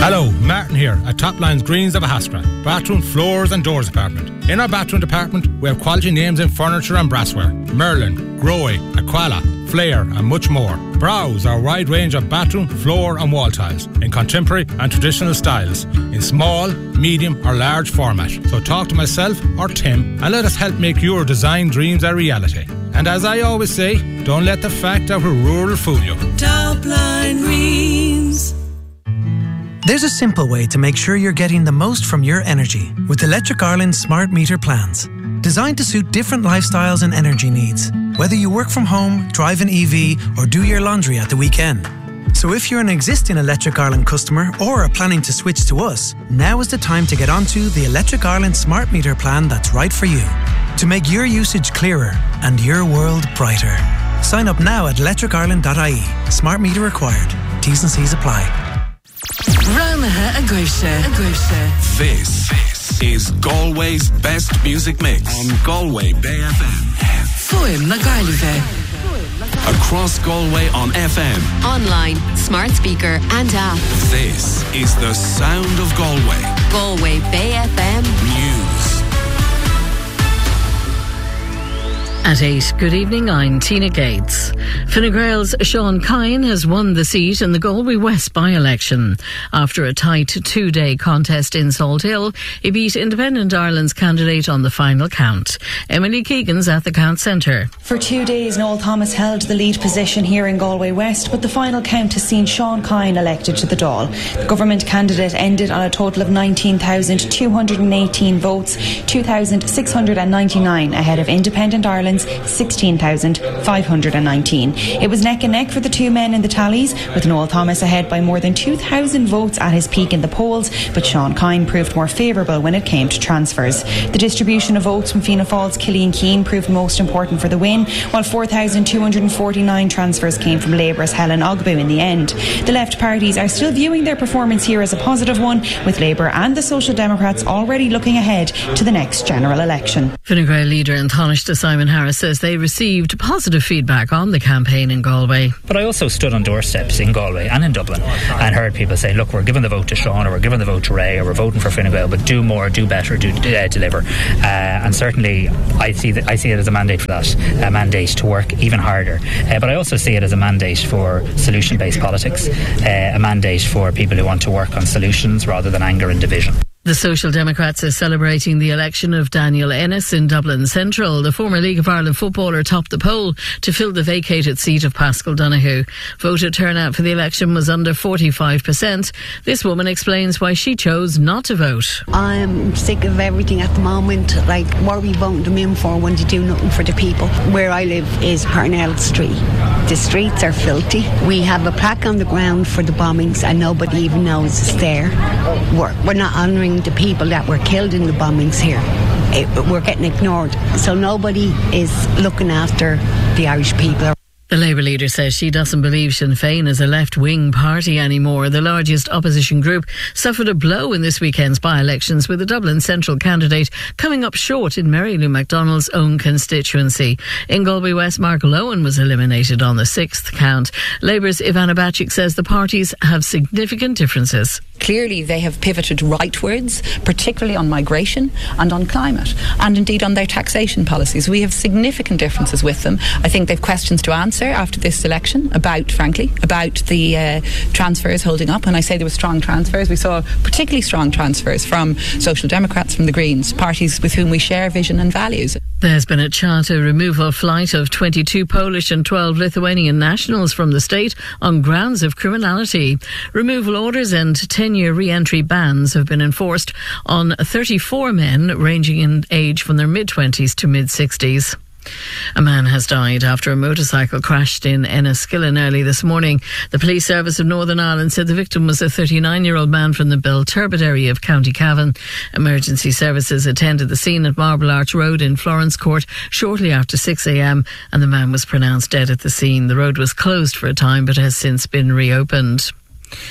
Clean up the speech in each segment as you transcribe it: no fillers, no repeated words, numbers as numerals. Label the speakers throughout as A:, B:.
A: Hello, Martin here at Top Lines Greens of Ahaskra, bathroom, floors and doors department. In our bathroom department, we have quality names in furniture and brassware. Merlin, Grohe, Aquala, Flair and much more. Browse our wide range of bathroom, floor and wall tiles in contemporary and traditional styles in small, medium or large format. So talk to myself or Tim and let us help make your design dreams a reality. And as I always say, don't let the fact that we're rural fool you.
B: Top Line Greens.
C: There's a simple way to make sure you're getting the most from your energy with Electric Ireland's smart meter plans. Designed to suit different lifestyles and energy needs, whether you work from home, drive an EV or do your laundry at the weekend. So if you're an existing Electric Ireland customer or are planning to switch to us, now is the time to get onto the Electric Ireland smart meter plan that's right for you. To make your usage clearer and your world brighter. Sign up now at electricireland.ie. Smart meter required. T's and C's apply.
B: Ranagha Agusha.
D: This is Galway's best music mix on Galway Bay FM.
B: Fuim na Gaillimhe.
D: Across Galway on FM,
E: online, smart speaker and app.
D: This is the sound of Galway.
E: Galway Bay FM
D: News.
F: At 8, good evening, I'm Tina Gates. Fine Gael's Sean Kine has won the seat in the Galway West by-election. After a tight 2-day contest in Salthill, he beat Independent Ireland's candidate on the final count. Emily Keegan's at the count centre.
G: For 2 days, Noel Thomas held the lead position here in Galway West, but the final count has seen Sean Kine elected to the Dáil. The government candidate ended on a total of 19,218 votes, 2,699 ahead of Independent Ireland's 16,519. It was neck and neck for the two men in the tallies, with Noel Thomas ahead by more than 2,000 votes at his peak in the polls, but Sean Kine proved more favourable when it came to transfers. The distribution of votes from Fianna Fáil's Killian Keane proved most important for the win, while 4,249 transfers came from Labour's Helen Ogbu in the end. The left parties are still viewing their performance here as a positive one, with Labour and the Social Democrats already looking ahead to the next general election.
F: Fine Gael leader and Taoiseach Simon Harris says they received positive feedback on the campaign in Galway.
H: But I also stood on doorsteps in Galway and in Dublin and heard people say, look, we're giving the vote to Sean, or we're giving the vote to Ray, or we're voting for Fine Gael, but do more, do better, deliver. And certainly I see it as a mandate for that, a mandate to work even harder. But I also see it as a mandate for solution-based politics, a mandate for people who want to work on solutions rather than anger and division.
F: The Social Democrats are celebrating the election of Daniel Ennis in Dublin Central. The former League of Ireland footballer topped the poll to fill the vacated seat of Pascal Donoghue. Voter turnout for the election was under 45%. This woman explains why she chose not to vote.
I: I'm sick of everything at the moment. Like, what are we voting them in for when they do nothing for the people? Where I live is Parnell Street. The streets are filthy. We have a plaque on the ground for the bombings and nobody even knows it's there. We're not honouring the people that were killed in the bombings here. We're getting ignored. So nobody is looking after the Irish people.
F: The Labour leader says she doesn't believe Sinn Féin is a left-wing party anymore. The largest opposition group suffered a blow in this weekend's by-elections, with the Dublin Central candidate coming up short in Mary Lou McDonald's own constituency. In Galway West, Mark Lowen was eliminated on the 6th count. Labour's Ivana Bacik says the parties have significant differences.
J: Clearly they have pivoted rightwards, particularly on migration and on climate, and indeed on their taxation policies. We have significant differences with them. I think they've questions to answer after this election about the transfers holding up. And I say there were strong transfers. We saw particularly strong transfers from Social Democrats, from the Greens, parties with whom we share vision and values.
F: There's been a charter removal flight of 22 Polish and 12 Lithuanian nationals from the state on grounds of criminality. Removal orders and 10-year re-entry bans have been enforced on 34 men ranging in age from their mid-20s to mid-60s. A man has died after a motorcycle crashed in Enniskillen early this morning. The police service of Northern Ireland said the victim was a 39-year-old man from the Belturbet area of County Cavan. Emergency services attended the scene at Marble Arch Road in Florence Court shortly after 6 a.m. and the man was pronounced dead at the scene. The road was closed for a time but has since been reopened.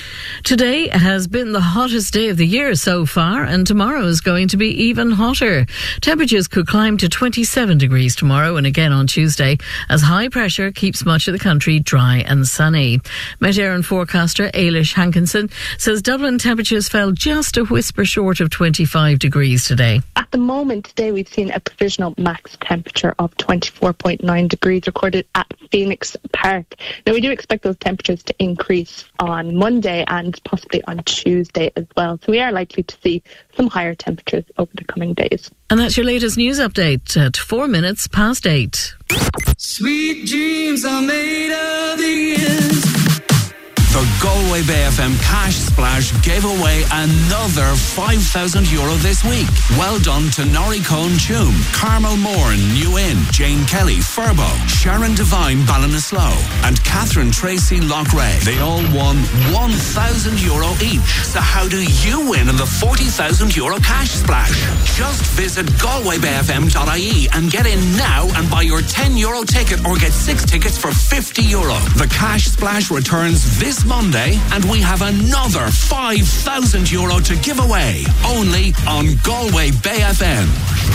F: Today has been the hottest day of the year so far, and tomorrow is going to be even hotter. Temperatures could climb to 27 degrees tomorrow and again on Tuesday, as high pressure keeps much of the country dry and sunny. Met Éireann forecaster Ailish Hankinson says Dublin temperatures fell just a whisper short of 25 degrees today.
K: At the moment today, we've seen a provisional max temperature of 24.9 degrees recorded at Phoenix Park. Now, we do expect those temperatures to increase on Monday and possibly on Tuesday as well. So we are likely to see some higher temperatures over the coming days.
F: And that's your latest news update at 4 minutes past 8.
B: Sweet dreams are made of these.
D: The Galway Bay FM Cash Splash gave away another €5,000 this week. Well done to Norrie Cohn Toome, Carmel Moore, New Inn, Jane Kelly, Furbo, Sharon Devine, Ballinasloe, and Catherine Tracy Lochray. They all won €1,000 each. So how do you win in the €40,000 Cash Splash? Just visit galwaybayfm.ie and get in now and buy your €10 ticket or get 6 tickets for €50. The Cash Splash returns this Monday, and we have another €5,000 to give away, only on Galway Bay FM.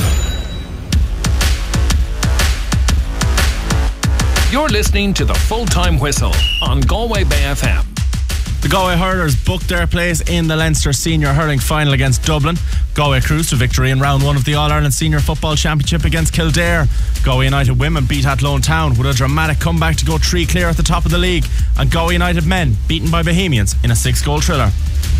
L: You're listening to the Full-Time Whistle on Galway Bay FM.
M: The Galway hurlers booked their place in the Leinster Senior Hurling Final against Dublin. Galway cruised to victory in round 1 of the All-Ireland Senior Football Championship against Kildare. Galway United women beat Athlone Town with a dramatic comeback to go 3 clear at the top of the league. And Galway United men beaten by Bohemians in a 6-goal thriller.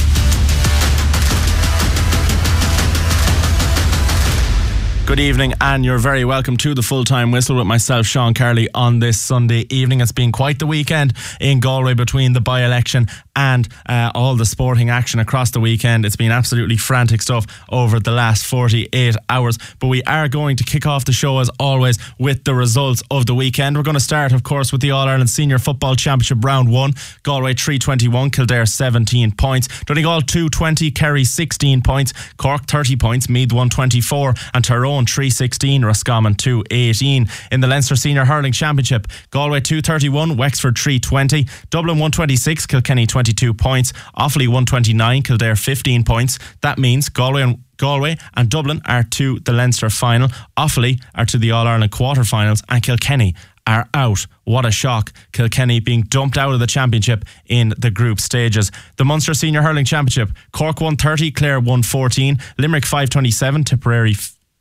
M: Good evening, and you're very welcome to the Full-Time Whistle with myself, Sean Carley, on this Sunday evening. It's been quite the weekend in Galway between the by-election and all the sporting action across the weekend. It's been absolutely frantic stuff over the last 48 hours, but we are going to kick off the show as always with the results of the weekend. We're going to start, of course, with the All-Ireland Senior Football Championship Round 1. Galway 321, Kildare 17 points, Donegal 220, Kerry 16 points, Cork 30 points, Meath 124 and Tyrone 316, Roscommon 218. In the Leinster Senior Hurling Championship, Galway 231, Wexford 320, Dublin 126, Kilkenny 22 points, Offaly 129, Kildare 15 points. That means Galway and Dublin are to the Leinster final, Offaly are to the All-Ireland quarterfinals, and Kilkenny are out. What a shock. Kilkenny being dumped out of the championship in the group stages. The Munster Senior Hurling Championship, Cork 130, Clare 114, Limerick 527, Tipperary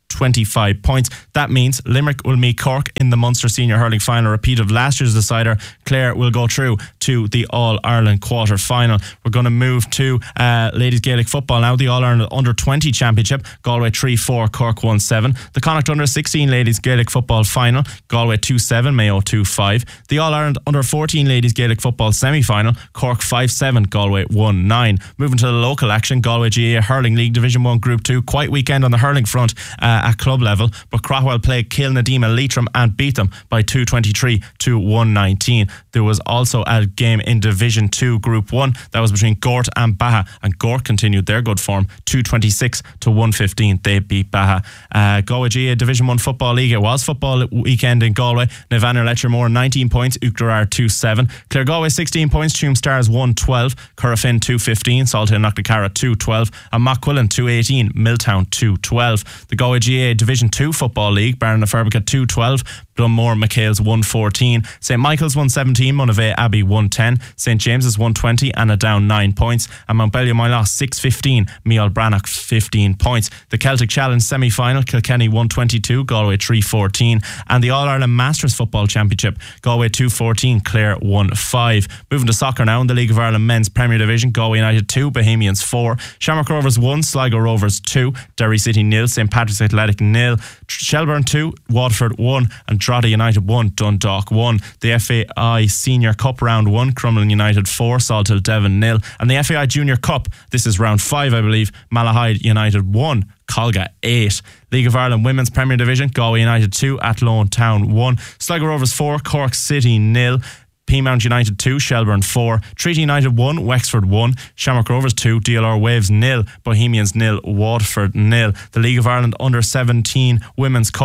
M: 25 points. That means Limerick will meet Cork in the Munster Senior Hurling Final, repeat of last year's decider. Clare will go through to the All-Ireland quarter-final. We're going to move to Ladies Gaelic Football now. The All-Ireland Under-20 Championship, Galway 3-4, Cork 1-7. The Connacht Under-16 Ladies Gaelic Football Final, Galway 2-7, Mayo 2-5. The All-Ireland Under-14 Ladies Gaelic Football Semi-Final, Cork 5-7, Galway 1-9. Moving to the local action, Galway GAA Hurling League Division 1 Group 2. Quite weekend on the hurling front at club level, but Craughwell played Kilnadima Leitrim and beat them by 223 to 119. There was also a game in Division 2 Group 1 that was between Gort and Baha, and Gort continued their good form, 226 to 115. They beat Baha. Galway GAA Division 1 Football League, it was football weekend in Galway. Navanna Letchermore 19 points, Uachtaráir 2-7, Clare Galway 16 points, Tuam Stars 112, Currafin 215, Salthill Knocknacarra 212, and Mockquillan 218, Milltown 212. The Galway GAA Division 2 Football League, Barnaferbica 212, Dunmore McHale's 114, St Michael's 117, Monavea Abbey 110, St James's 120, Anna Down 9 points, and Montbellier Moylas 615, Meal Brannock 15 points. The Celtic Challenge semi-final, Kilkenny 122, Galway 314, and the All-Ireland Masters Football Championship, Galway 214, Clare 1-5. Moving to soccer now in the League of Ireland Men's Premier Division, Galway United 2, Bohemians 4, Shamrock Rovers 1, Sligo Rovers 2, Derry City 0, St Patrick's Athletic 0, Shelburne 2, Waterford 1, and Drogheda United 1, Dundalk 1. The FAI Senior Cup Round 1, Crumlin United 4, Salthill Devon 0, and the FAI Junior Cup, this is round 5 I believe, Malahide United 1, Colga 8. League of Ireland Women's Premier Division, Galway United 2, Athlone Town 1, Sligo Rovers 4, Cork City 0, Peamount United 2, Shelburne 4, Treaty United 1, Wexford 1, Shamrock Rovers 2, DLR Waves 0, Bohemians 0, Waterford 0. The League of Ireland Under-17 Women's Cup,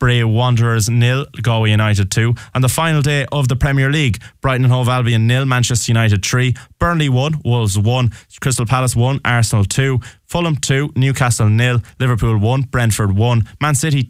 M: Bray Wanderers 0, Galway United 2. On the final day of the Premier League, Brighton and Hove Albion 0, Manchester United 3, Burnley 1, Wolves 1, Crystal Palace 1, Arsenal 2, Fulham 2, Newcastle 0, Liverpool 1, Brentford 1, Man City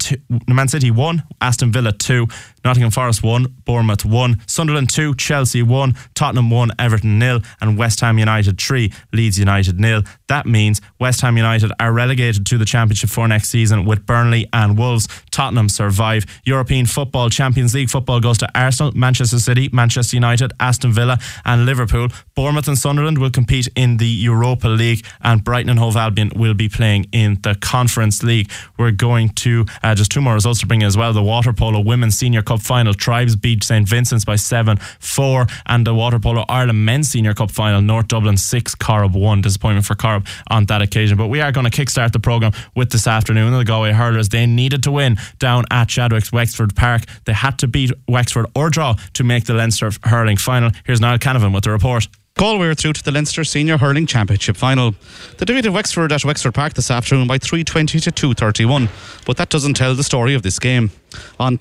M: 1, Aston Villa 2, Nottingham Forest 1, Bournemouth 1, Sunderland 2, Chelsea 1, Tottenham 1, Everton 0, and West Ham United 3, Leeds United 0. That means West Ham United are relegated to the Championship for next season with Burnley and Wolves. Tottenham survive. European football, Champions League football goes to Arsenal, Manchester City, Manchester United, Aston Villa and Liverpool. Bournemouth and Sunderland will compete in the Europa League, and Brighton and Hove Albion will be playing in the Conference League. We're going to just two more results to bring in as well. The water polo women's senior cup final, Tribes beat St Vincent's by 7-4, and the water polo Ireland men's senior cup final, North Dublin 6, Corrib 1. Disappointment for Corrib on that occasion. But we are going to kickstart the programme with this afternoon. The Galway hurlers, they needed to win down at Chadwick's Wexford Park. They had to beat Wexford or draw to make the Leinster hurling final. Here's Niall Canavan with the report.
N: Galway are through to the Leinster Senior Hurling Championship final. They defeated Wexford at Wexford Park this afternoon by 320 to 231, but that doesn't tell the story of this game. On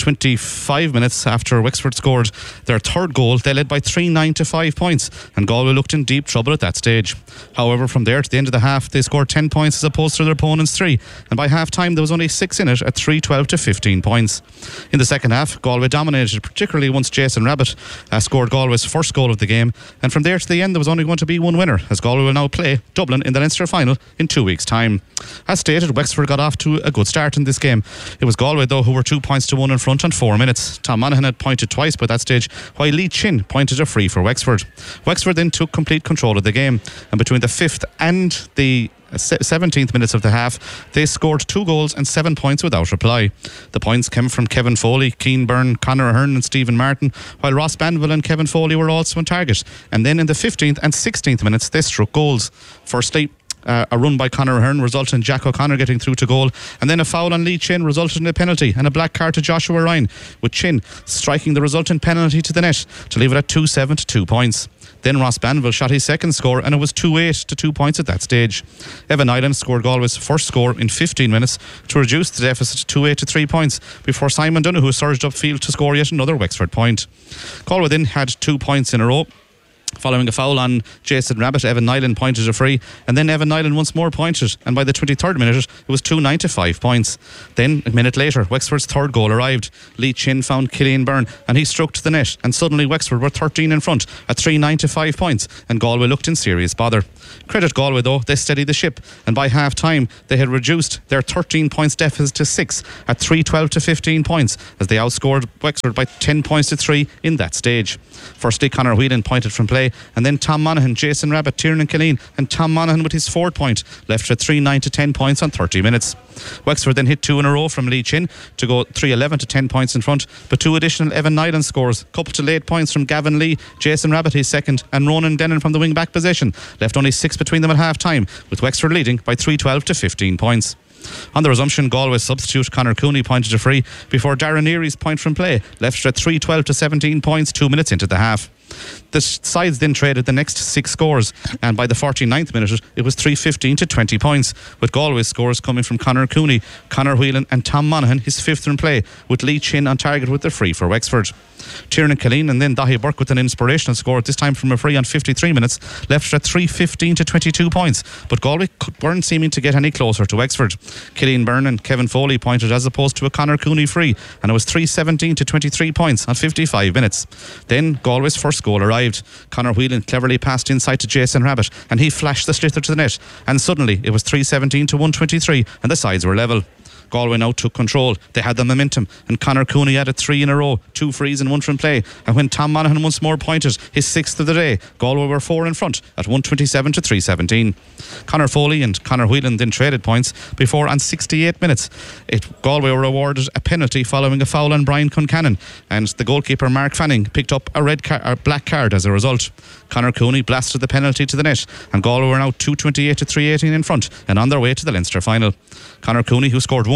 N: 25 minutes after Wexford scored their third goal, they led by 3-9 to 5 points, and Galway looked in deep trouble at that stage. However, from there to the end of the half, they scored 10 points as opposed to their opponents' 3, and by half time there was only 6 in it at 3-12 to 15 points. In the second half, Galway dominated, particularly once Jason Rabbit scored Galway's first goal of the game, and from there to the end there was only going to be one winner, as Galway will now play Dublin in the Leinster final in 2 weeks' time. As stated, Wexford got off to a good start in this game. It was Galway though who were 2 points to 1 in front on 4 minutes. Tom Monaghan had pointed twice by that stage, while Lee Chin pointed a free for Wexford. Wexford then took complete control of the game, and between the 5th and the 17th minutes of the half, they scored 2 goals and 7 points without reply. The points came from Kevin Foley, Keane Byrne, Conor Ahern and Stephen Martin, while Ross Banville and Kevin Foley were also on target. And then in the 15th and 16th minutes they struck goals. Firstly, a run by Conor Ahern resulted in Jack O'Connor getting through to goal, and then a foul on Lee Chin resulted in a penalty and a black card to Joshua Ryan, with Chin striking the resultant penalty to the net to leave it at 2-7 to 2 points. Then Ross Banville shot his second score, and it was 2-8 to 2 points at that stage. Evan Island scored Galway's first score in 15 minutes to reduce the deficit to 2-8 to 3 points before Simon Donoghue surged upfield to score yet another Wexford point. Galway then had 2 points in a row. Following a foul on Jason Rabbit, Evan Nyland pointed a free, and then Evan Nyland once more pointed, and by the 23rd minute it was 2-9 to 5 points. Then a minute later Wexford's third goal arrived. Lee Chin found Killian Byrne and he struck to the net, and suddenly Wexford were 13 in front at 3-9 to 5 points, and Galway looked in serious bother. Credit Galway though, they steadied the ship, and by half time they had reduced their 13 points deficit to 6 at 3-12 to 15 points, as they outscored Wexford by 10 points to 3 in that stage. Firstly, Conor Whelan pointed from play, and then Tom Monaghan, Jason Rabbit, Tiernan Killeen, and Tom Monaghan with his 4th point left at 3-9 to 10 points on 30 minutes. Wexford then hit 2 in a row from Lee Chin to go 3-11 to 10 points in front, but 2 additional Evan Nyland scores, coupled to late points from Gavin Lee, Jason Rabbit his second, and Ronan Dennon from the wing back position, left only 6 between them at half time, with Wexford leading by 3-12 to 15 points. On the resumption, Galway's substitute Conor Cooney pointed a free before Darren Neary's point from play left it at 3-12 to 17 points 2 minutes into the half. The sides then traded the next 6 scores, and by the 49th minute it was 3-15 to 20 points, with Galway's scores coming from Conor Cooney, Conor Whelan and Tom Monaghan, his 5th in play, with Lee Chin on target with the free for Wexford. Tiernan Killeen and then Dahi Burke with an inspirational score, this time from a free on 53 minutes, left it at 3-15 to 22 points, but Galway weren't seeming to get any closer to Wexford. Killeen Byrne and Kevin Foley pointed as opposed to a Conor Cooney free, and it was 3-17 to 23 points on 55 minutes. Then Galway's first goal arrived. Conor Whelan cleverly passed inside to Jason Rabbit, and he flashed the sliotar to the net, and suddenly it was 3-17 to 123, and the sides were level. Galway now took control. They had the momentum, and Conor Cooney added 3 in a row, 2 frees and 1 from play, and when Tom Monaghan once more pointed, his 6th of the day, Galway were 4 in front at 127 to 317. Conor Foley and Conor Whelan then traded points before on 68 minutes Galway were awarded a penalty following a foul on Brian Concannon, and the goalkeeper Mark Fanning picked up a black card as a result. Conor Cooney blasted the penalty to the net, and Galway were now 228 to 318 in front and on their way to the Leinster final. Conor Cooney, who scored 1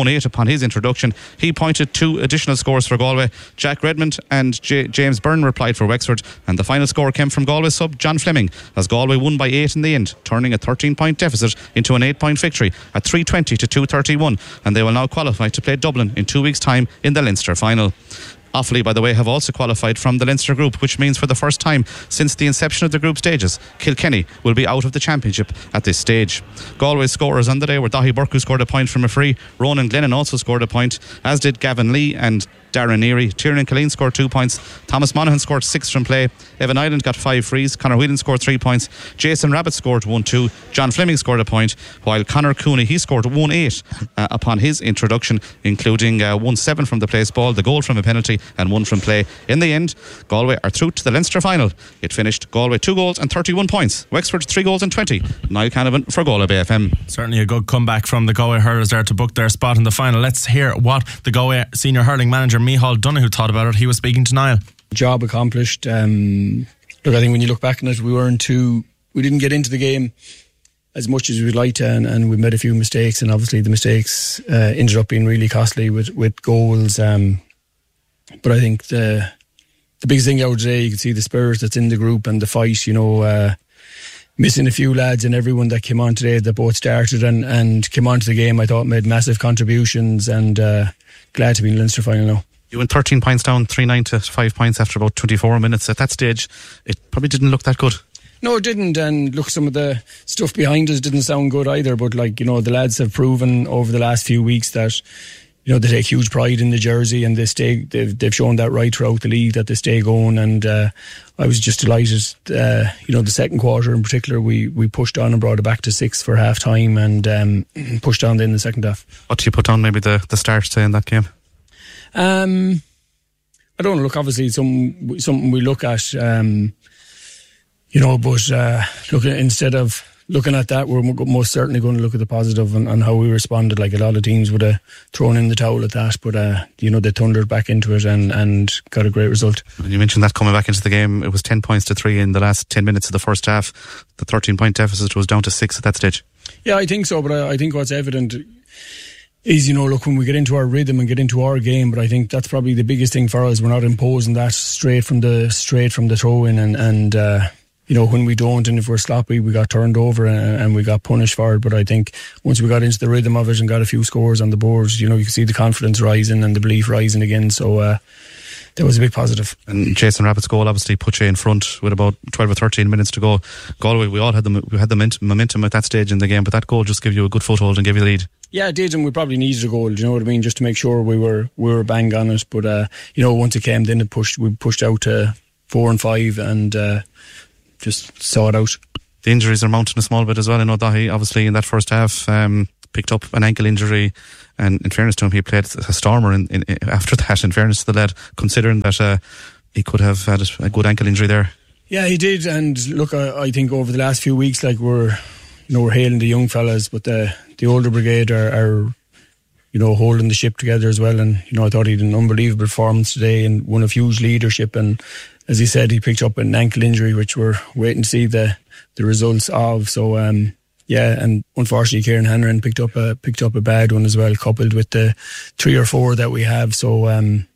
N: 1-8 upon his introduction. He pointed two additional scores for Galway. Jack Redmond and James Byrne replied for Wexford, and the final score came from Galway sub John Fleming, as Galway won by 8 in the end, turning a 13-point deficit into an 8-point victory at 320 to 231, and they will now qualify to play Dublin in 2 weeks' time in the Leinster final. Offaly, by the way, have also qualified from the Leinster group, which means for the first time since the inception of the group stages, Kilkenny will be out of the championship at this stage. Galway's scorers on the day were Dahi Burke, who scored a point from a free. Ronan Glennon also scored a point, as did Gavin Lee and Darren Neary. Tiernan Killeen scored 2 points. Thomas Monaghan scored 6 from play. Evan Island got 5 frees. Conor Whelan scored 3 points. Jason Rabbit scored 1-2. John Fleming scored a point, while Conor Cooney, he scored 1-8 upon his introduction, including 1-7 from the place ball, the goal from a penalty, and 1 from play. In the end, Galway are through to the Leinster final. It finished Galway 2 goals and 31 points. Wexford 3 goals and 20. Niall Canavan for Galway Bay FM.
M: Certainly a good comeback from the Galway hurlers there to book their spot in the final. Let's hear what the Galway senior hurling manager Micheál Donoghue thought about it. He was speaking to Niall.
O: Job accomplished. Look, I think when you look back on it, we didn't get into the game as much as we'd like to, and we made a few mistakes, and obviously the mistakes ended up being really costly with goals. But I think the biggest thing out today, you can see the spirit that's in the group and the fight, missing a few lads, and everyone that came on today that both started and came onto the game, I thought made massive contributions, and glad to be in the Leinster final now.
N: You went 13 points down, 3-9 to 5 points after about 24 minutes. At that stage, it probably didn't look that good.
O: No, it didn't, and look, some of the stuff behind us didn't sound good either, but the lads have proven over the last few weeks that they take huge pride in the jersey, and they've shown that right throughout the league that they stay going, and I was just delighted. The second quarter in particular, we pushed on and brought it back to 6 for half time, and pushed on in the second half.
N: What do you put on maybe the start say in that game?
O: I don't know, look, obviously it's something we look at, but look, instead of looking at that, we're most certainly going to look at the positive and how we responded. Like, a lot of teams would have thrown in the towel at that, but they thundered back into it and got a great result.
N: You mentioned that coming back into the game, it was 10 points to 3 in the last 10 minutes of the first half. The 13-point deficit was down to 6 at that stage.
O: Yeah, I think so, but I think what's evident is, look, when we get into our rhythm and get into our game, but I think that's probably the biggest thing for us. We're not imposing that straight from the throw-in, and when we don't, and if we're sloppy, we got turned over and we got punished for it. But I think once we got into the rhythm of it and got a few scores on the boards, you can see the confidence rising and the belief rising again. So that was a big positive.
N: And Jason Rabbit's goal obviously put you in front with about 12 or 13 minutes to go. Galway, we had the momentum at that stage in the game, but that goal just gave you a good foothold and gave you the lead.
O: Yeah, it did, and we probably needed a goal, do you know what I mean, just to make sure we were bang on it. But once it came, then we pushed out to 4 and 5 and just saw it out.
N: The injuries are mounting a small bit as well. I know Dahi, obviously, in that first half, picked up an ankle injury, and in fairness to him, he played a stormer in after that, in fairness to the lad, considering that he could have had a good ankle injury there.
O: Yeah, he did, and look, I think over the last few weeks, we're hailing the young fellas, but the older brigade are holding the ship together as well. And I thought he had an unbelievable performance today and one of huge leadership. And as he said, he picked up an ankle injury, which we're waiting to see the results of. So and unfortunately Kieran Hanrahan picked up a bad one as well, coupled with the 3 or 4 that we have. So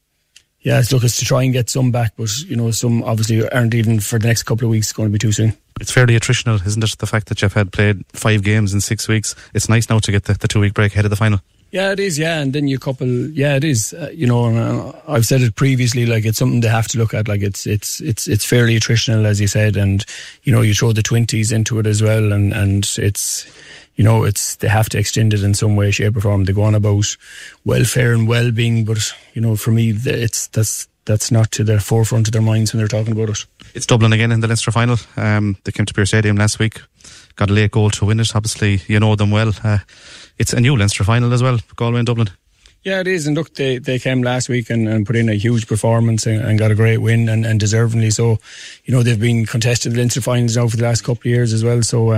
O: it's to try and get some back, but some obviously aren't, even for the next couple of weeks, going to be too soon.
N: It's fairly attritional, isn't it, the fact that Jeff had played 5 games in 6 weeks? It's nice now to get the 2-week break ahead of the final.
O: Yeah, it is, yeah, and then it is, and I've said it previously, it's something they have to look at, it's fairly attritional, as you said, and, you throw the 20s into it as well, and it's, they have to extend it in some way, shape or form. They go on about welfare and well-being, but, for me, that's not to the forefront of their minds when they're talking about it.
N: It's Dublin again in the Leinster final. They came to Pearse Stadium last week, got a late goal to win it. Obviously, you know them well. It's a new Leinster final as well, Galway and Dublin.
O: Yeah, it is, and look, they came last week and put in a huge performance and got a great win, and deservingly so. They've been contested Leinster finals now for the last couple of years as well, so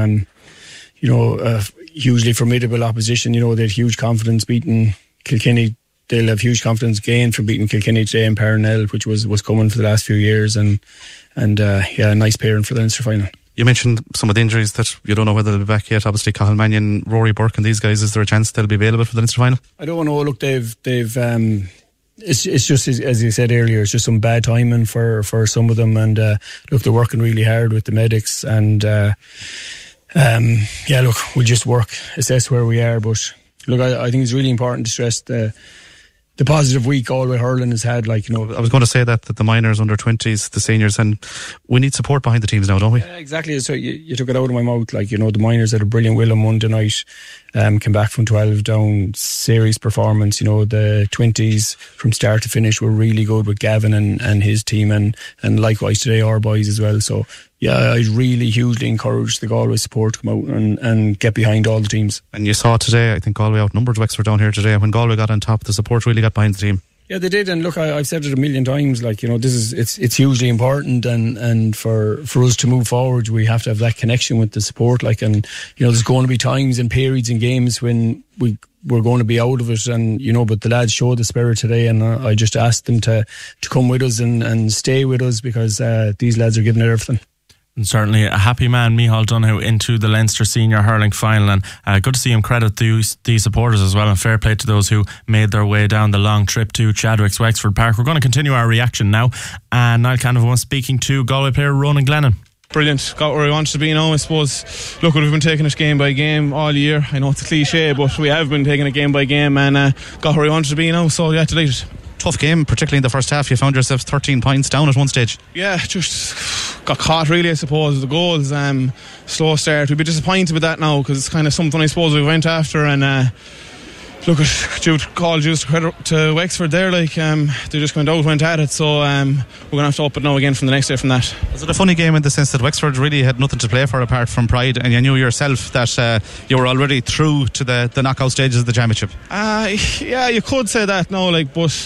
O: hugely formidable opposition. They had huge confidence beating Kilkenny. They'll have huge confidence gained from beating Kilkenny today in Parnell, which was coming for the last few years, and a nice pairing for the Leinster final.
N: You mentioned some of the injuries that you don't know whether they'll be back yet. Obviously, Cathal Mannion, Rory Burke and these guys, is there a chance they'll be available for the Leinster final?
O: I don't know. Look, they've it's just, as you said earlier, it's just some bad timing for some of them, and look, they're working really hard with the medics, and look, we'll just assess where we are, but look, I think it's really important to stress the positive week Galway hurling has had. I was
N: going to say that the minors, under 20s, the seniors, and we need support behind the teams now, don't we?
O: Yeah, exactly. So you took it out of my mouth. The minors had a brilliant will on Monday night, came back from 12 down, series performance. The 20s from start to finish were really good with Gavin and his team, and likewise today our boys as well. So yeah, I really hugely encourage the Galway support to come out and get behind all the teams.
N: And you saw today, I think Galway outnumbered Wexford down here today. When Galway got on top, the support really got behind the team.
O: Yeah, they did, and look, I've said it a million times. It's hugely important, and for us to move forward, we have to have that connection with the support. There's going to be times and periods in games when we're going to be out of it, and but the lads showed the spirit today, and I just asked them to come with us and stay with us, because these lads are giving it everything.
M: And certainly a happy man, Micheál Donoghue, into the Leinster Senior Hurling Final, and good to see him credit these supporters as well, and fair play to those who made their way down the long trip to Chadwick's Wexford Park. We're going to continue our reaction now, and Niall Canavan was speaking to Galway player Ronan Glennon.
P: Brilliant, got where we wanted to be now, I suppose. Look, we've been taking it game by game all year. I know it's a cliche, but we have been taking it game by game, and got where we wanted to be now, so yeah, delighted.
N: Tough game, particularly in the first half. You found yourselves 13 points down at one stage.
P: Yeah, just got caught really, I suppose. The goals, slow start. We'd be disappointed with that now, because it's kind of something I suppose we went after, and look at call juice to Wexford there, they just went at it, so we're going to have to up it now again from the next day from that.
N: Was it a funny game in the sense that Wexford really had nothing to play for apart from pride, and you knew yourself that you were already through to the knockout stages of the championship?
P: Yeah, you could say that now, but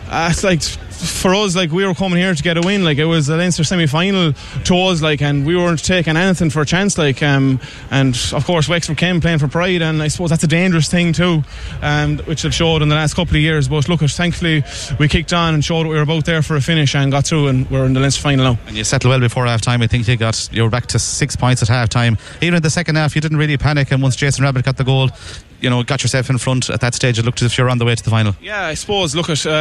P: it's for us, we were coming here to get a win. It was a Leinster semi-final to us, and we weren't taking anything for a chance, and of course Wexford came playing for pride, and I suppose that's a dangerous thing too, which they've showed in the last couple of years. But look, thankfully we kicked on and showed what we were about there for a finish, and got through, and we're in the Leinster final now.
N: And you settled well before half time. I think you were back to 6 points at half time. Even in the second half you didn't really panic, and once Jason Rabbit got the goal, got yourself in front at that stage, it looked as if you were on the way to the final.
P: Yeah, I suppose,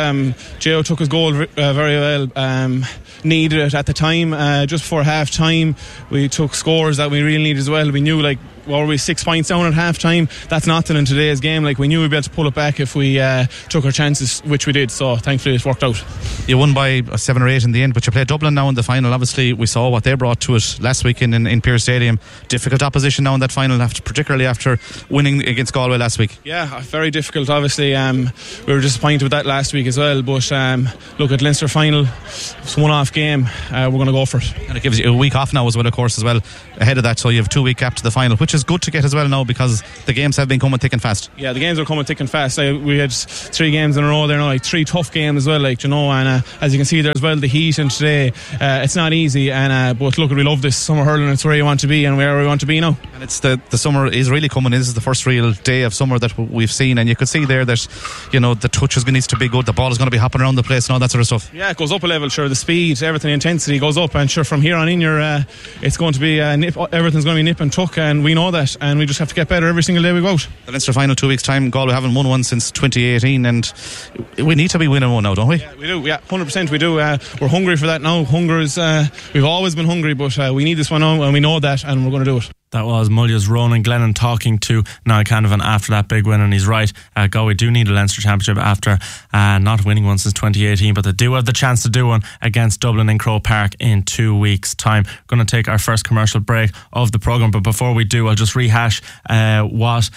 P: J.O. took his goal very well, needed it at the time, just before half time we took scores that we really needed as well. We knew were we 6 points down at half time? That's nothing in today's game. We knew we'd be able to pull it back if we took our chances, which we did, so thankfully it worked out.
N: You won by 7 or 8 in the end, but you play Dublin now in the final. Obviously we saw what they brought to it last weekend in Pearse Stadium. Difficult opposition now in that final, particularly after winning against Galway last week.
P: Yeah, very difficult, obviously. We were disappointed with that last week as well, but look, at Leinster final, it's a one-off game, we're going to go for it.
N: And it gives you a week off now as well, of course, ahead of that, so you have 2 week gap to the final, which is good to get as well now, because the games have been coming thick and fast.
P: Yeah, the games are coming thick and fast. We had 3 games in a row there now, 3 tough games as well, and as you can see there as well, the heat, and today it's not easy, and but look, we love this summer hurling. It's where you want to be and where we want to be now.
N: And it's the summer is really coming. This is the first real day of summer that we've seen, and you could see there that the touch needs to be good, the ball is going to be hopping around the place and all that sort of stuff.
P: Yeah, it goes up a level, sure, the speed, everything, intensity goes up, and sure, from here on in it's going to be everything's going to be nip and tuck, and we know that, and we just have to get better every single day we go out.
N: The Leinster final 2 weeks time, Galway haven't won one since 2018, and we need to be winning one now, don't we?
P: Yeah, we do, 100% we do. We're hungry for that now. Hunger is we've always been hungry, but we need this one now, and we know that, and we're going to do it.
M: That was Mullya's Ronan Glennon talking to Niall Canavan after that big win, and he's right. Galway do need a Leinster Championship after not winning one since 2018, but they do have the chance to do one against Dublin in Croke Park in 2 weeks' time. We're going to take our first commercial break of the programme, but before we do, I'll just rehash what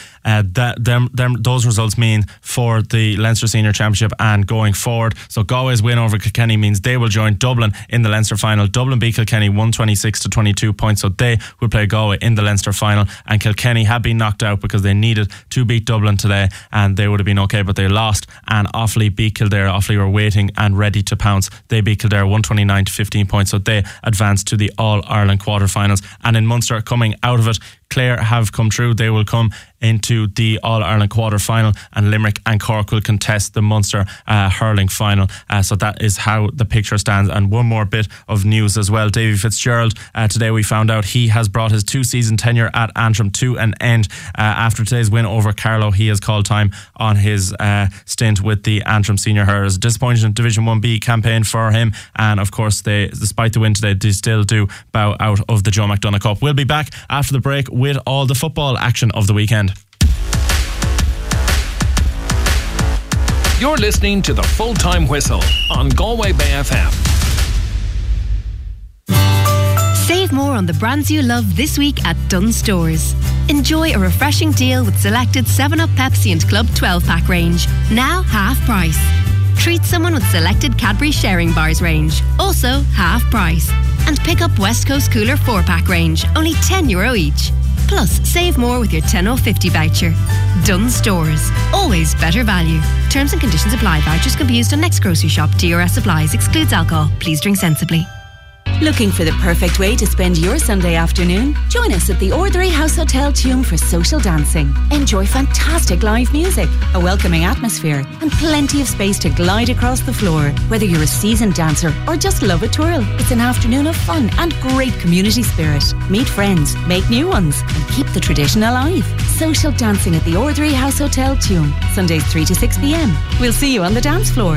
M: those results mean for the Leinster Senior Championship and going forward. So Galway's win over Kilkenny means they will join Dublin in the Leinster final. Dublin beat Kilkenny 126 to 22 points, so they will play Galway in the Leinster final, and Kilkenny had been knocked out because they needed to beat Dublin today, and they would have been okay, but they lost, and Offaly beat Kildare. Offaly were waiting and ready to pounce. They beat Kildare 129 to 15 points, so they advanced to the All-Ireland quarterfinals. And in Munster, coming out of it, Clare have come through. They will come into the All-Ireland quarter-final, and Limerick and Cork will contest the Munster hurling final. So that is how the picture stands. And one more bit of news as well. Davy Fitzgerald, today we found out he has brought his 2-season tenure at Antrim to an end. After today's win over Carlow, he has called time on his stint with the Antrim Senior Hurlers. Disappointing Division 1B campaign for him, and of course they, despite the win today, they still do bow out of the Joe McDonagh Cup. We'll be back after the break with all the football action of the weekend.
L: You're listening to the Full-Time Whistle on Galway Bay FM.
Q: Save more on the brands you love this week at Dunnes Stores. Enjoy a refreshing deal with selected 7up Pepsi and Club 12-pack range, now half price. Treat someone with selected Cadbury Sharing Bars range, also half price. And pick up West Coast Cooler 4-pack range, only €10 each. Plus, save more with your 10/50 voucher. Dunnes Stores. Always better value. Terms and conditions apply. Vouchers can be used on next grocery shop. DRS applies. Excludes alcohol. Please drink sensibly.
R: Looking for the perfect way to spend your Sunday afternoon? Join us at the Ordinary House Hotel Tuam for social dancing. Enjoy fantastic live music, a welcoming atmosphere, and plenty of space to glide across the floor. Whether you're a seasoned dancer or just love a twirl, it's an afternoon of fun and great community spirit. Meet friends, make new ones, and keep the tradition alive. Social dancing at the Ordinary House Hotel Tuam, Sundays 3 to 6 p.m. We'll see you on the dance floor.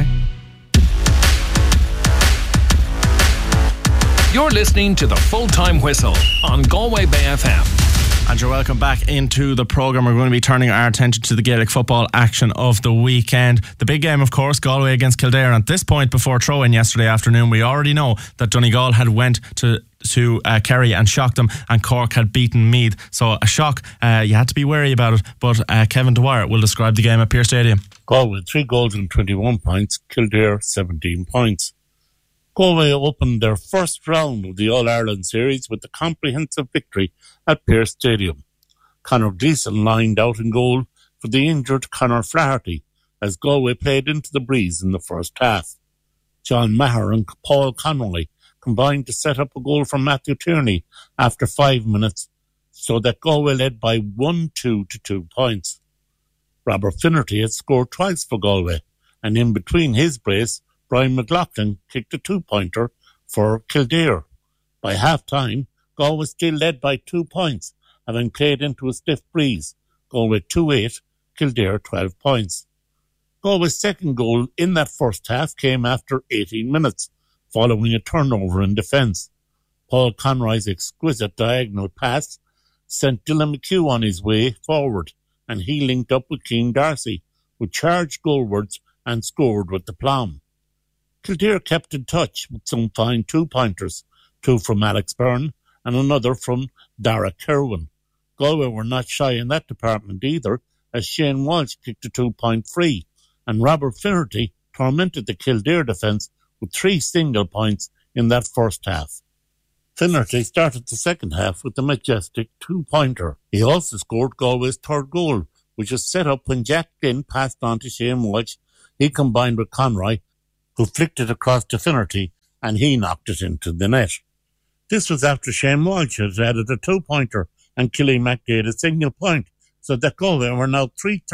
L: You're listening to the Full-Time Whistle on Galway Bay FM.
M: And you're welcome back into the programme. We're going to be turning our attention to the Gaelic football action of the weekend. The big game, of course, Galway against Kildare. And at this point, before throw-in yesterday afternoon, we already know that Donegal had went to Kerry and shocked them, and Cork had beaten Meath. So a shock. You had to be wary about it. But Kevin Dwyer will describe the game at Pearse Stadium.
S: Galway 3 goals and 21 points. Kildare 17 points. Galway opened their first round of the All-Ireland series with a comprehensive victory at Pearse Stadium. Conor Gleeson lined out in goal for the injured Conor Flaherty as Galway played into the breeze in the first half. John Maher and Paul Connolly combined to set up a goal from Matthew Tierney after 5 minutes, so that Galway led by 1-2 to 2 points. Robert Finnerty had scored twice for Galway, and in between his brace, Brian McLaughlin kicked a 2-pointer for Kildare. By half-time, Galway still led by 2 points, having played into a stiff breeze. Galway 2-8, Kildare 12 points. Galway's second goal in that first half came after 18 minutes, following a turnover in defence. Paul Conroy's exquisite diagonal pass sent Dylan McHugh on his way forward, and he linked up with Keane Darcy, who charged goalwards and scored with the plum. Kildare kept in touch with some fine 2-pointers, 2 from Alex Byrne and another from Dara Kerwin. Galway were not shy in that department either, as Shane Walsh kicked a 2-point free, and Robert Finnerty tormented the Kildare defence with 3 single points in that first half. Finnerty started the second half with a majestic 2-pointer. He also scored Galway's third goal, which was set up when Jack Glynn passed on to Shane Walsh. He combined with Conroy, who flicked it across to Finnerty, and he knocked it into the net. This was after Shane Walsh had added a 2-pointer and Killy McDade a single point, so that Galway were now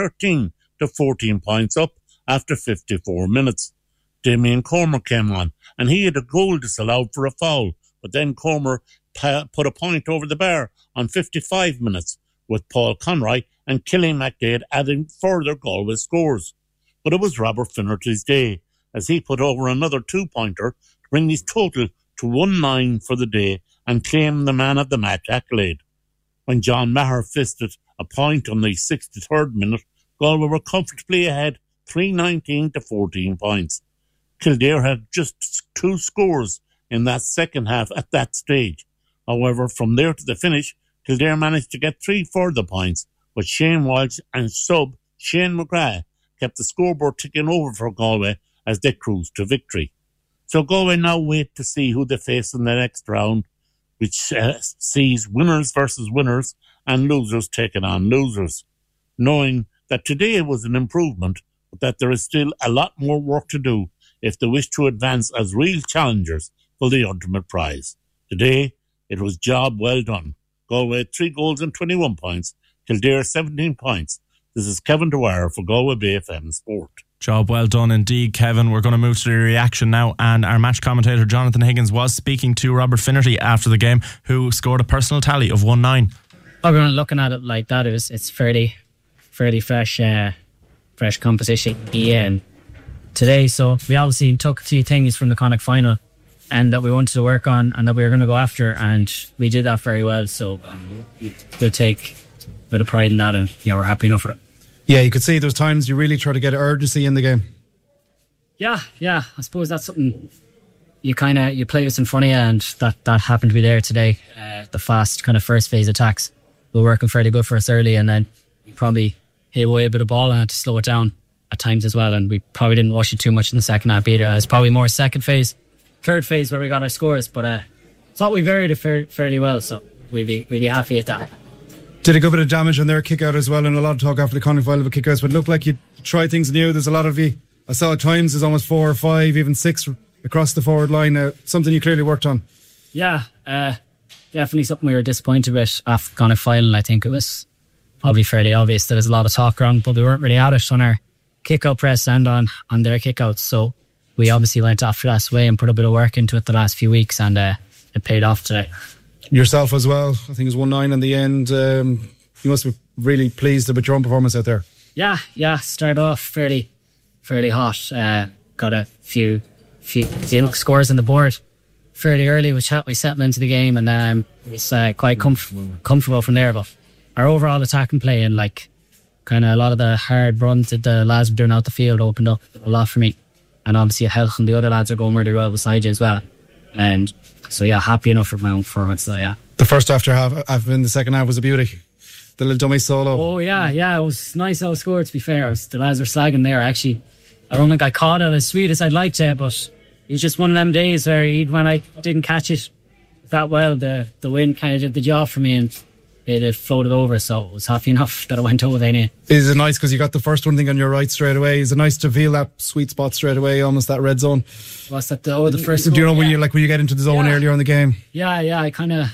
S: 13 to 14 points up after 54 minutes. Damien Comer came on, and he had a goal disallowed for a foul, but then Comer put a point over the bar on 55 minutes, with Paul Conroy and Killy McDade adding further Galway scores. But it was Robert Finnerty's day, as he put over another 2-pointer to bring his total to 1-9 for the day and claim the man of the match accolade. When John Maher fisted a point on the 63rd minute, Galway were comfortably ahead 3-19 to 14 points. Kildare had just 2 scores in that second half at that stage. However, from there to the finish, Kildare managed to get 3 further points, but Shane Walsh and sub Shane McGrath kept the scoreboard ticking over for Galway as they cruised to victory. So Galway now wait to see who they face in the next round, which sees winners versus winners and losers taking on losers, knowing that today was an improvement, but that there is still a lot more work to do if they wish to advance as real challengers for the ultimate prize. Today, it was job well done. Galway 3 goals and 21 points. Kildare 17 points. This is Kevin Dwyer for Galway Bay FM Sport.
M: Job well done indeed, Kevin. We're going to move to the reaction now, and our match commentator Jonathan Higgins was speaking to Robert Finnerty after the game, who scored a personal tally of 1-9.
T: Everyone looking at it like that, it's fairly fresh competition today. So we obviously took a few things from the Connacht final and that we wanted to work on and that we were going to go after, and we did that very well. So we'll take a bit of pride in that, and we're happy enough for it.
U: Yeah, you could see there's times you really try to get urgency in the game.
T: Yeah. I suppose that's something you play what's in front of you, and that happened to be there today. The fast kind of first phase attacks were working fairly good for us early, and then we probably hit away a bit of ball and had to slow it down at times as well, and we probably didn't rush it too much in the second half either. It's probably more second phase, third phase where we got our scores, but thought we varied it fairly well, so we'd be really happy at that.
U: Did a good bit of damage on their kick out as well, and a lot of talk after the Connacht final about kick outs, but it looked like you tried things new. There's a lot of you, I saw at times there's almost 4 or 5, even 6 across the forward line. Something you clearly worked on.
T: Yeah, definitely something we were disappointed with after Connacht final. I think it was probably fairly obvious that there's a lot of talk around, but we weren't really at it on our kick out press and on their kick outs, so we obviously went after that way and put a bit of work into it the last few weeks, and it paid off today.
U: Yourself as well, I think it was 1-9 in the end. You must be really pleased about your own performance out there.
T: Yeah, started off fairly hot. Got a few scores on the board fairly early, which helped me settle into the game, and it was quite comfortable from there. But our overall attacking play and kind of a lot of the hard runs that the lads were doing out the field opened up a lot for me, and obviously it helped, and the other lads are going really well beside you as well. And so happy enough for my own performance. So
U: the first half in the second half was a beauty. The little dummy solo.
T: Oh yeah, it was nice how it scored, to be fair. The lads were slagging there. Actually, I don't think I caught it as sweet as I'd like to, but it was just one of them days where when I didn't catch it that well, the wind kind of did the job for me, and it floated over, so it was happy enough that it went over then.
U: Is it nice because you got the first one thing on your right straight away? Is it nice to feel that sweet spot straight away, almost that red zone?
T: What's that? The first.
U: Do you know when you get into the zone earlier in the game?
T: Yeah. I kind of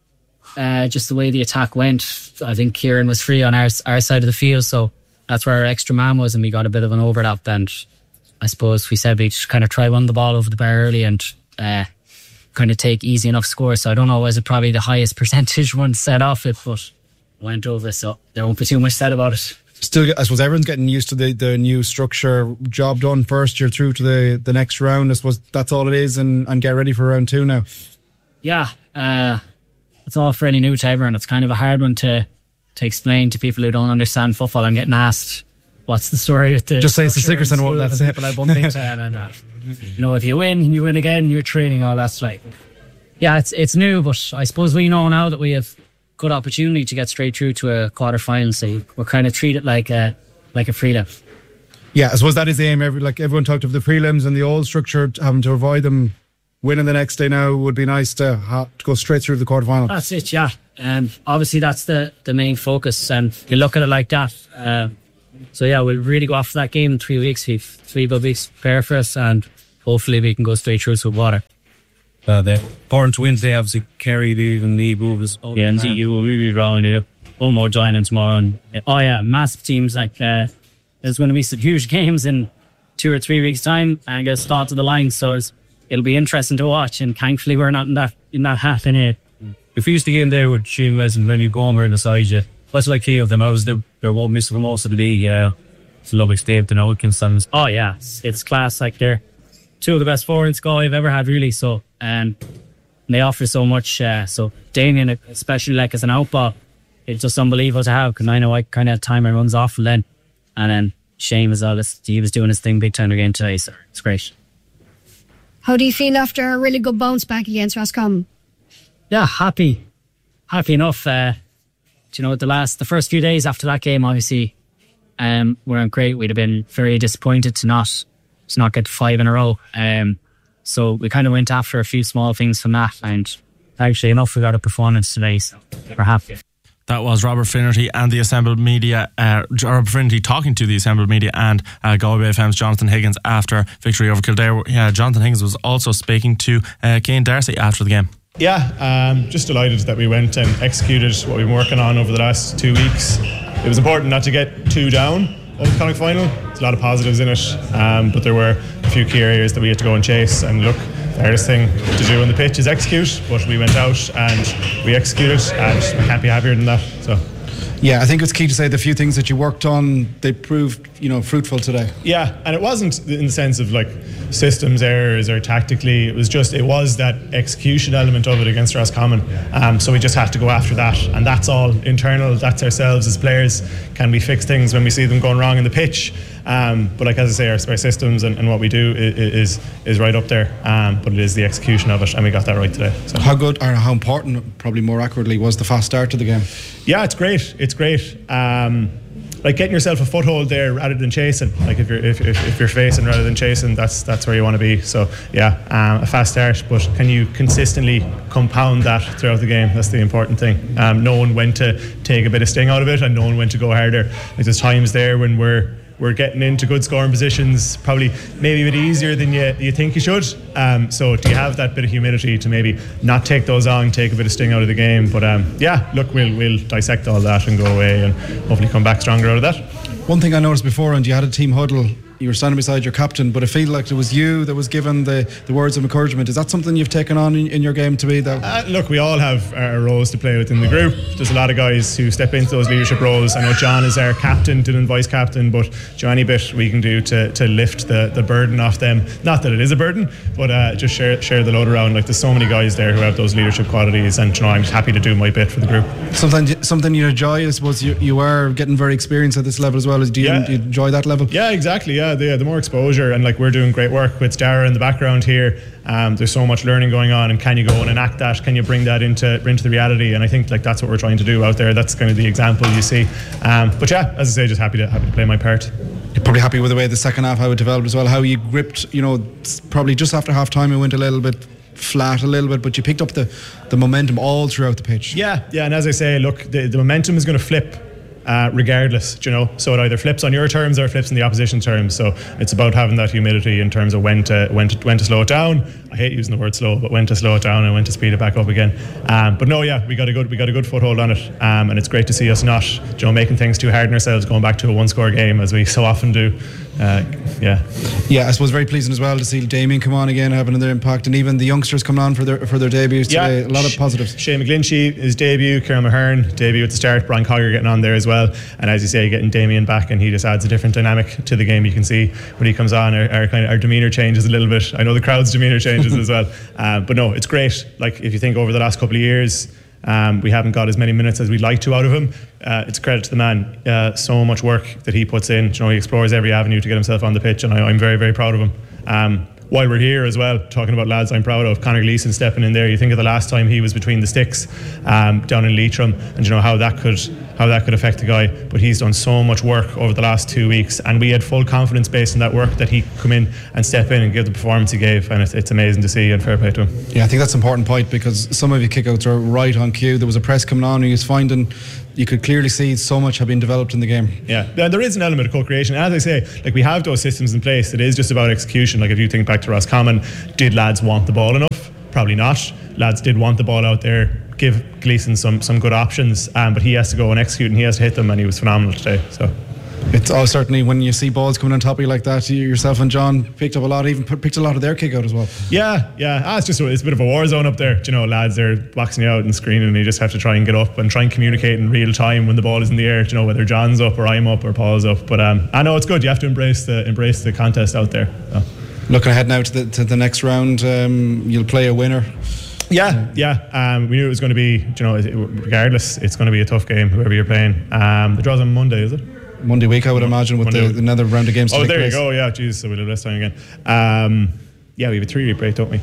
T: just the way the attack went. I think Kieran was free on our side of the field, so that's where our extra man was, and we got a bit of an overlap. And I suppose we said we just kind of try run the ball over the bar early and kind of take easy enough scores. So I don't know, was it probably the highest percentage one set off it, but went over, so there won't be too much said about it.
U: Still, I suppose everyone's getting used to the new structure. Job done first, you're through to the next round. I suppose that's all it is, and get ready for round 2 now.
T: Yeah, it's all fairly new to everyone. It's kind of a hard one to explain to people who don't understand football. I'm getting asked, what's the story with the...
U: Just say it's the Secret and what that's it.
T: But I bumped into it, and if you win again, you're training, all that's yeah, it's new, but I suppose we know now that we have good opportunity to get straight through to a quarter-final, so we're kind of treated like a prelim.
U: Yeah, I suppose that is the aim. Everyone talked of the prelims and the old structure, having to avoid them. Winning the next day now would be nice to go straight through the quarter-final.
T: That's it, yeah. Obviously that's the main focus, and you look at it like that. So yeah, we'll really go after that game in 3 weeks. We've 3 good weeks to prepare for us, and hopefully we can go straight through to water.
V: The important wins, they obviously carried even the moves.
T: Yeah, and you will be rolling one more joining tomorrow. And, massive teams. There's going to be some huge games in 2 or 3 weeks' time, and get start to the line. So it'll be interesting to watch. And thankfully, we're not in that half in it.
V: If you used to game there with Seamus and Lenny Gomer inside you, what's like key of them? I was they're won't miss for most of the league. Yeah, it's a lovely state to know Wilkinson.
T: Oh yeah, it's class. They're 2 of the best forwards I've ever had, really. So, and they offer so much. So Damien, especially as an outball, it's just unbelievable to have, because I know I kind of had time and runs off and then Shane as well. He was doing his thing big time again today, so it's great.
W: How do you feel after a really good bounce back against Roscommon?
T: Yeah, happy enough. The first few days after that game, obviously, weren't great. We'd have been very disappointed to not get 5 in a row. So we kind of went after a few small things from that, and actually enough, we got a performance today, so we're happy.
M: That was Robert Finnerty and the assembled media. Robert Finnerty talking to the assembled media and Galway FM's Jonathan Higgins after victory over Kildare. Jonathan Higgins was also speaking to Cian Darcy after the game.
A: Yeah, just delighted that we went and executed what we've been working on over the last 2 weeks. It was important not to get too down over the Connacht final. There's a lot of positives in it, but there were a few key areas that we had to go and chase. And look, the hardest thing to do on the pitch is execute, but we went out and we executed, and I can't be happier than that. So.
U: Yeah, I think it's key to say the few things that you worked on, they proved, fruitful today.
A: Yeah, and it wasn't in the sense of like systems errors or tactically. It was that execution element of it against Roscommon. So we just had to go after that, and that's all internal. That's ourselves as players. Can we fix things when we see them going wrong in the pitch? But like as I say, our systems and what we do is right up there. But it is the execution of it, and we got that right today. So.
U: How good or how important, probably more accurately, was the fast start to the game?
A: Yeah, it's great. It's great. Like getting yourself a foothold there rather than chasing. Like if you're facing rather than chasing, that's where you want to be. So yeah, a fast start, but can you consistently compound that throughout the game? That's the important thing. Knowing when to take a bit of sting out of it and knowing when to go harder. Like there's times there when we're getting into good scoring positions, probably maybe a bit easier than you think you should. So do you have that bit of humility to maybe not take those on, take a bit of sting out of the game? But yeah, look, we'll dissect all that and go away and hopefully come back stronger out of that.
U: One thing I noticed before, and you had a team huddle, you were standing beside your captain, but it felt like it was you that was given the words of encouragement. Is that something you've taken on in your game to be that?
A: Look, we all have our roles to play within the group. There's a lot of guys who step into those leadership roles. I know John is our captain, Dylan vice captain, but any bit we can do to lift the burden off them. Not that it is a burden, but just share the load around. Like there's so many guys there who have those leadership qualities, and I'm happy to do my bit for the group.
U: Something you enjoy, I suppose. You are getting very experienced at this level as well. Do you enjoy that level?
A: Yeah, exactly. Yeah, the more exposure, and like we're doing great work with Dara in the background here. There's so much learning going on, and can you go and enact that? Can you bring that into the reality? And I think like that's what we're trying to do out there. That's kind of the example you see. But yeah, as I say, just happy to play my part.
U: You're probably happy with the way the second half, how it developed as well, how you gripped, probably just after half time it went a little bit flat a little bit, but you picked up the momentum all throughout the pitch.
A: Yeah, and as I say, look, the momentum is going to flip regardless, so it either flips on your terms or it flips in the opposition terms. So it's about having that humility in terms of when to slow it down. I hate using the word slow, but when to slow it down and when to speed it back up again. But no, yeah, we got a good foothold on it, and it's great to see us not making things too hard on ourselves, going back to a one-score game as we so often do. Yeah,
U: I suppose very pleasing as well to see Damien come on again, having their impact, and even the youngsters coming on for their debuts today. A lot of positives.
A: Shane McGlinchey, his debut, Kieran Mahern, debut at the start, Brian Cogger getting on there as well, and as you say, getting Damien back, and he just adds a different dynamic to the game. You can see when he comes on, our demeanour changes a little bit. I know the crowd's demeanour changes as well, but no, it's great. Like if you think over the last couple of years, we haven't got as many minutes as we'd like to out of him. It's a credit to the man. So much work that he puts in. He explores every avenue to get himself on the pitch, and I'm very, very proud of him. While we're here as well, talking about lads I'm proud of, Conor Gleeson stepping in there. You think of the last time he was between the sticks down in Leitrim, and how that could affect the guy. But he's done so much work over the last 2 weeks, and we had full confidence based on that work that he could come in and step in and give the performance he gave, and it's amazing to see, and fair play to him.
U: Yeah, I think that's an important point, because some of your kickouts are right on cue. There was a press coming on, and he was finding, you could clearly see so much had been developed in the game.
A: Yeah, there is an element of co-creation. As I say, like we have those systems in place. It is just about execution. Like if you think back to Roscommon, did lads want the ball enough? Probably not. Lads did want the ball out there. Give Gleeson some good options, but he has to go and execute, and he has to hit them, and he was phenomenal today. So
U: it's all certainly, when you see balls coming on top of you like that, yourself and John picked up a lot, even picked a lot of their kick out as well.
A: Yeah. It's a bit of a war zone up there. Lads are boxing you out and screening, and you just have to try and get up and try and communicate in real time when the ball is in the air. Whether John's up or I'm up or Paul's up. But I know it's good. You have to embrace the contest out there. So.
U: Looking ahead now to the next round, you'll play a winner.
A: Yeah. We knew it was going to be, regardless, it's going to be a tough game, whoever you're playing. The draw's on Monday, is it?
U: Monday week, I would imagine, with another round of games to take
A: there
U: place.
A: You go, yeah, geez, so we'll have less time again. Yeah, we have a 3-week break, don't we?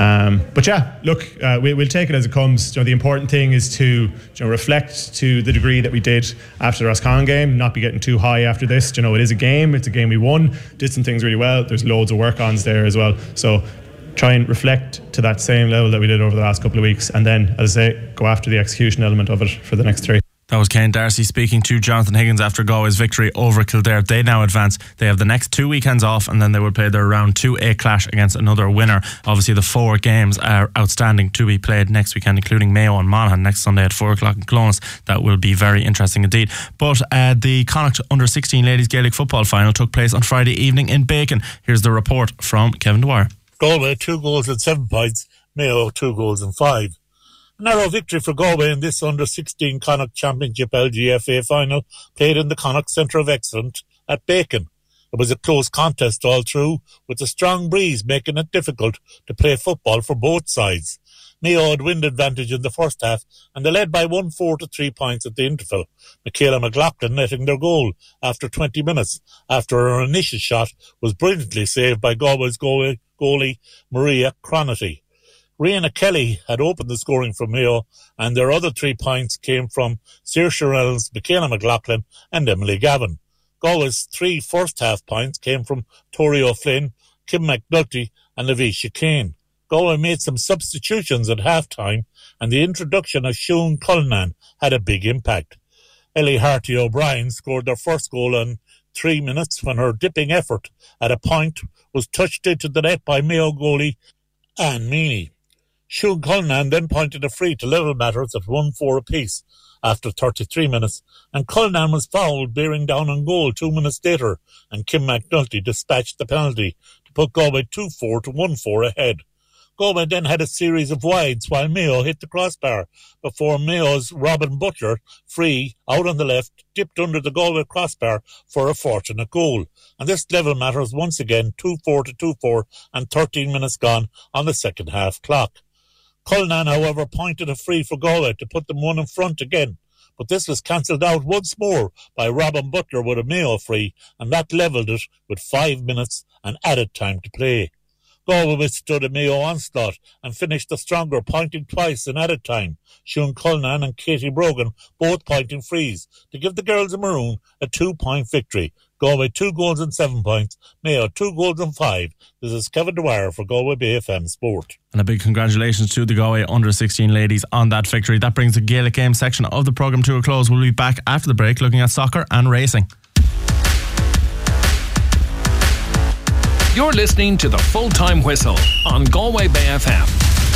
A: But yeah, look, we'll take it as it comes. The important thing is to reflect to the degree that we did after the Roscommon game, not be getting too high after this. It is a game, it's a game we won, did some things really well. There's loads of work-ons there as well. So try and reflect to that same level that we did over the last couple of weeks, and then, as I say, go after the execution element of it for the next 3.
M: That was Kane Darcy speaking to Jonathan Higgins after Galway's victory over Kildare. They now advance. They have the next 2 weekends off, and then they will play their round 2A clash against another winner. Obviously, the 4 games are outstanding to be played next weekend, including Mayo and Monaghan next Sunday at 4 o'clock in Clones. That will be very interesting indeed. But the Connacht Under-16 Ladies Gaelic Football Final took place on Friday evening in Bacon. Here's the report from Kevin Dwyer.
S: Galway 2 goals and 7 points. Mayo 2 goals and 5. A narrow victory for Galway in this Under-16 Connacht Championship LGFA final played in the Connacht Centre of Excellence at Bacon. It was a close contest all through, with a strong breeze making it difficult to play football for both sides. Mayo had wind advantage in the first half, and they led by 1-4 to 3 points at the interval. Michaela McLaughlin netting their goal after 20 minutes, after her initial shot was brilliantly saved by Galway's goalie Maria Cronity. Rihanna Kelly had opened the scoring for Mayo, and their other 3 points came from Saoirse Reynolds, Michaela McLaughlin and Emily Gavin. Galway's 3 first-half points came from Tori O'Flynn, Kim McNulty and Lavisha Kane. Galway made some substitutions at half-time, and the introduction of Siún Cullinan had a big impact. Ellie Harty O'Brien scored their first goal in 3 minutes when her dipping effort at a point was touched into the net by Mayo goalie Anne Meany. Siún Cullinan then pointed a free to level matters at 1-4 apiece after 33 minutes, and Cullinan was fouled bearing down on goal 2 minutes later, and Kim McNulty dispatched the penalty to put Galway 2-4 to 1-4 ahead. Galway then had a series of wides while Mayo hit the crossbar before Mayo's Robin Butler, free, out on the left, dipped under the Galway crossbar for a fortunate goal. And this level matters once again 2-4 to 2-4 and 13 minutes gone on the second half clock. Cullinan, however, pointed a free for Galway to put them one in front again, but this was cancelled out once more by Robin Butler with a Mayo free, and that levelled it with 5 minutes and added time to play. Galway withstood a Mayo onslaught and finished the stronger, pointing twice in added time. Siún Cullinan and Katie Brogan both pointing frees to give the girls in maroon a 2-point victory. Galway 2 goals and 7 points, Mayo 2 goals and 5. This is Kevin Dwyer for Galway Bay FM Sport.
M: And a big congratulations to the Galway Under-16 ladies on that victory. That brings the Gaelic Games section of the programme to a close. We'll be back after the break looking at soccer and racing.
L: You're listening to the Full-Time Whistle on Galway Bay FM.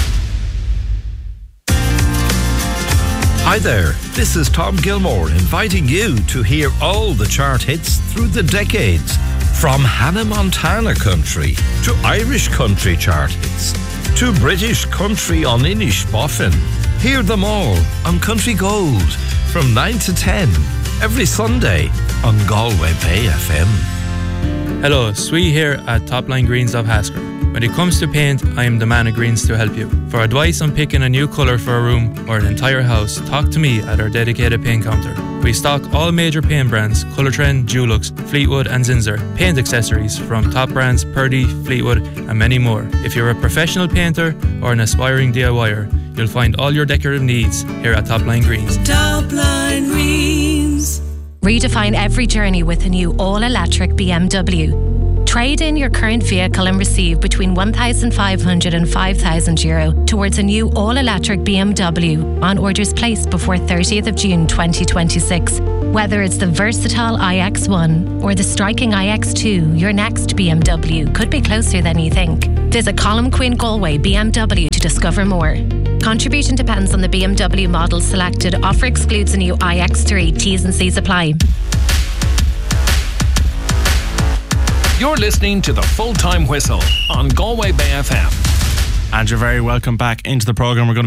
C: Hi there, this is Tom Gilmore inviting you to hear all the chart hits through the decades, from Hannah Montana country to Irish country chart hits to British country on Inish Boffin. Hear them all on Country Gold from 9 to 10 every Sunday on Galway Bay FM.
E: Hello, Sweet here at Top Line Greens of Hasker. When it comes to paint, I am the man of greens to help you. For advice on picking a new colour for a room or an entire house, talk to me at our dedicated paint counter. We stock all major paint brands, Colour Trend, Dulux, Fleetwood and Zinsser. Paint accessories from top brands Purdy, Fleetwood and many more. If you're a professional painter or an aspiring DIYer, you'll find all your decorative needs here at Top Line Greens.
B: Top Line Greens.
G: Redefine every journey with a new all-electric BMW. Trade in your current vehicle and receive between €1,500 and €5,000 towards a new all-electric BMW on orders placed before 30th of June 2026. Whether it's the versatile iX1 or the striking iX2, your next BMW could be closer than you think. Visit Colm Quinn Galway BMW to discover more. Contribution depends on the BMW model selected. Offer excludes the new iX3. T's and C's apply.
L: You're listening to the Full-Time Whistle on Galway Bay FM.
M: And you're very welcome back into the programme. We're going to